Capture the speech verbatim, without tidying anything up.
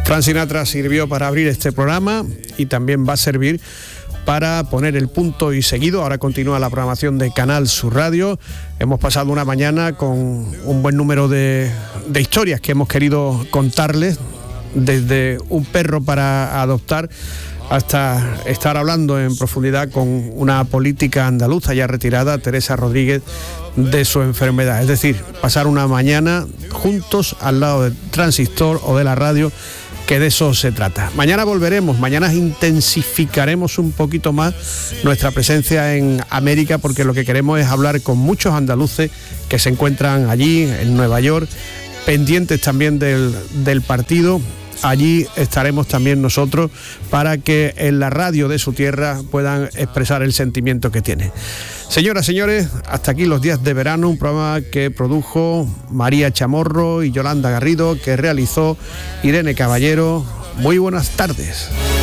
Frank Sinatra sirvió para abrir este programa y también va a servir para poner el punto y seguido. Ahora continúa la programación de Canal Sur Radio. Hemos pasado una mañana con un buen número de, de historias que hemos querido contarles, desde un perro para adoptar hasta estar hablando en profundidad con una política andaluza ya retirada, Teresa Rodríguez, de su enfermedad. Es decir, pasar una mañana juntos al lado del transistor o de la radio, que de eso se trata. Mañana volveremos, mañana intensificaremos un poquito más nuestra presencia en América, porque lo que queremos es hablar con muchos andaluces que se encuentran allí, en Nueva York, pendientes también del, del partido. Allí estaremos también nosotros para que en la radio de su tierra puedan expresar el sentimiento que tienen. Señoras, señores, hasta aquí Los Días de Verano, un programa que produjo María Chamorro y Yolanda Garrido, que realizó Irene Caballero. Muy buenas tardes.